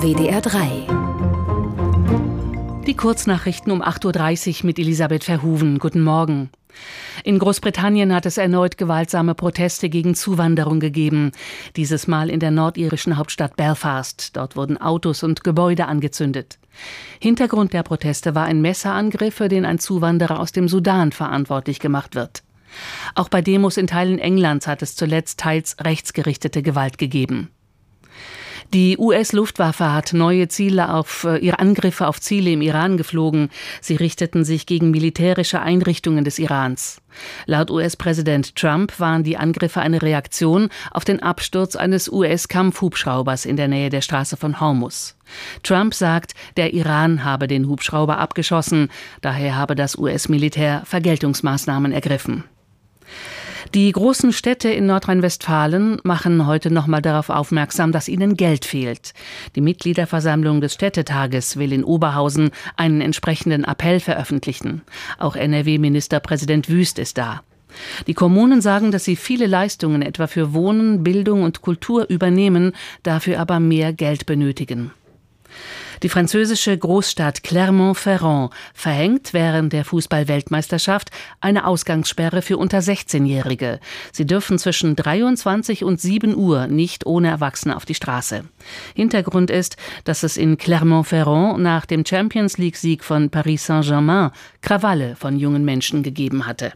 WDR 3. Die Kurznachrichten um 8.30 Uhr mit Elisabeth Verhoeven. Guten Morgen. In Großbritannien hat es erneut gewaltsame Proteste gegen Zuwanderung gegeben. Dieses Mal in der nordirischen Hauptstadt Belfast. Dort wurden Autos und Gebäude angezündet. Hintergrund der Proteste war ein Messerangriff, für den ein Zuwanderer aus dem Sudan verantwortlich gemacht wird. Auch bei Demos in Teilen Englands hat es zuletzt teils rechtsgerichtete Gewalt gegeben. Die US-Luftwaffe hat neue ihre Angriffe auf Ziele im Iran geflogen. Sie richteten sich gegen militärische Einrichtungen des Irans. Laut US-Präsident Trump waren die Angriffe eine Reaktion auf den Absturz eines US-Kampfhubschraubers in der Nähe der Straße von Hormuz. Trump sagt, der Iran habe den Hubschrauber abgeschossen. Daher habe das US-Militär Vergeltungsmaßnahmen ergriffen. Die großen Städte in Nordrhein-Westfalen machen heute nochmal darauf aufmerksam, dass ihnen Geld fehlt. Die Mitgliederversammlung des Städtetages will in Oberhausen einen entsprechenden Appell veröffentlichen. Auch NRW-Ministerpräsident Wüst ist da. Die Kommunen sagen, dass sie viele Leistungen etwa für Wohnen, Bildung und Kultur übernehmen, dafür aber mehr Geld benötigen. Die französische Großstadt Clermont-Ferrand verhängt während der Fußball-Weltmeisterschaft eine Ausgangssperre für unter 16-Jährige. Sie dürfen zwischen 23 und 7 Uhr nicht ohne Erwachsene auf die Straße. Hintergrund ist, dass es in Clermont-Ferrand nach dem Champions-League-Sieg von Paris Saint-Germain Krawalle von jungen Menschen gegeben hatte.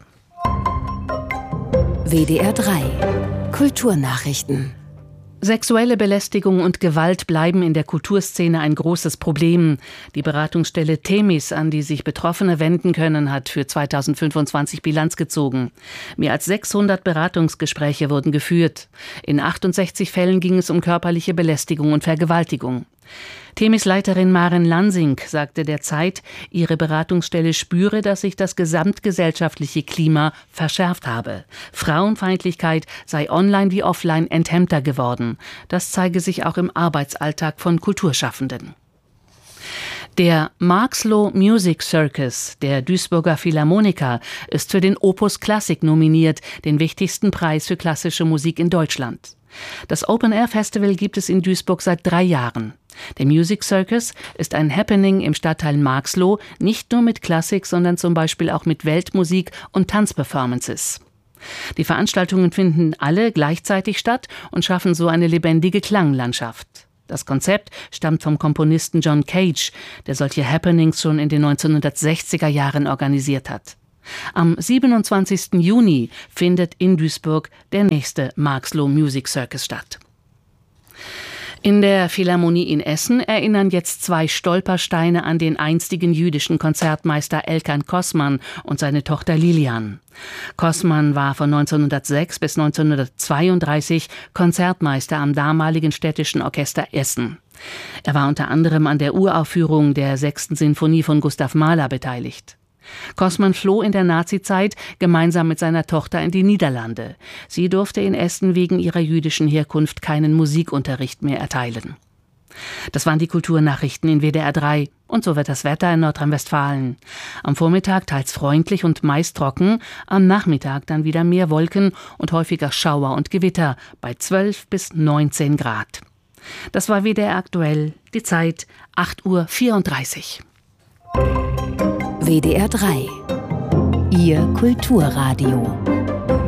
WDR 3. Kulturnachrichten. Sexuelle Belästigung und Gewalt bleiben in der Kulturszene ein großes Problem. Die Beratungsstelle Themis, an die sich Betroffene wenden können, hat für 2025 Bilanz gezogen. Mehr als 600 Beratungsgespräche wurden geführt. In 68 Fällen ging es um körperliche Belästigung und Vergewaltigung. Themis-Leiterin Maren Lansing sagte der Zeit, ihre Beratungsstelle spüre, dass sich das gesamtgesellschaftliche Klima verschärft habe. Frauenfeindlichkeit sei online wie offline enthemmter geworden. Das zeige sich auch im Arbeitsalltag von Kulturschaffenden. Der Marxloh Music Circus der Duisburger Philharmoniker ist für den Opus Klassik nominiert, den wichtigsten Preis für klassische Musik in Deutschland. Das Open-Air-Festival gibt es in Duisburg seit 3 Jahren. Der Music Circus ist ein Happening im Stadtteil Marxloh, nicht nur mit Klassik, sondern zum Beispiel auch mit Weltmusik und Tanzperformances. Die Veranstaltungen finden alle gleichzeitig statt und schaffen so eine lebendige Klanglandschaft. Das Konzept stammt vom Komponisten John Cage, der solche Happenings schon in den 1960er Jahren organisiert hat. Am 27. Juni findet in Duisburg der nächste Marxloh Music Circus statt. In der Philharmonie in Essen erinnern jetzt 2 Stolpersteine an den einstigen jüdischen Konzertmeister Elkan Kosman und seine Tochter Lilian. Kosman war von 1906 bis 1932 Konzertmeister am damaligen Städtischen Orchester Essen. Er war unter anderem an der Uraufführung der 6. Sinfonie von Gustav Mahler beteiligt. Kosman floh in der Nazizeit gemeinsam mit seiner Tochter in die Niederlande. Sie durfte in Essen wegen ihrer jüdischen Herkunft keinen Musikunterricht mehr erteilen. Das waren die Kulturnachrichten in WDR 3. Und so wird das Wetter in Nordrhein-Westfalen. Am Vormittag teils freundlich und meist trocken, am Nachmittag dann wieder mehr Wolken und häufiger Schauer und Gewitter bei 12 bis 19 Grad. Das war WDR aktuell, die Zeit 8.34 Uhr. WDR 3. Ihr Kulturradio.